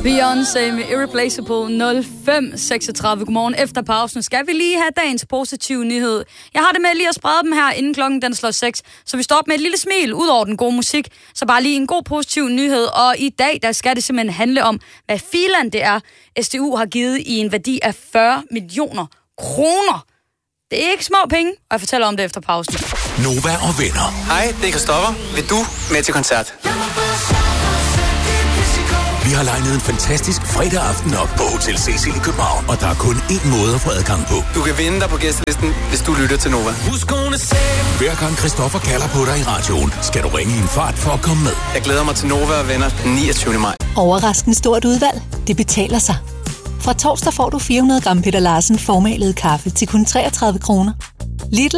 Beyoncé med Irreplaceable 05:36. Godmorgen. Efter pausen skal vi lige have dagens positive nyhed. Jeg har det med lige at sprede dem her, inden klokken den slår 6. Så vi står op med et lille smil ud over den gode musik. Så bare lige en god positiv nyhed. Og i dag, der skal det simpelthen handle om, hvad filan det er, SDU har givet i en værdi af 40 millioner kroner. Det er ikke små penge, og jeg fortæller om det efter pausen. Nova og venner. Hej, det er Christoffer. Vil du med til koncert? Vi har legnet en fantastisk fredag aften op på Hotel Cecil i København, og der er kun én måde at få adgang på. Du kan vinde dig på gæstelisten, hvis du lytter til Nova. Hver gang Christoffer kalder på dig i radioen, skal du ringe i en fart for at komme med. Jeg glæder mig til Nova og venner den 29. maj. Overraskende stort udvalg. Det betaler sig. Fra torsdag får du 400 gram Peter Larsen formalet kaffe til kun 33 kroner. Lidl